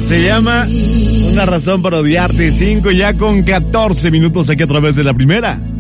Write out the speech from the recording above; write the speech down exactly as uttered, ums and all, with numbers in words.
Se llama Una razón para odiarte. Cinco ya con catorce minutos aquí a través de La Primera.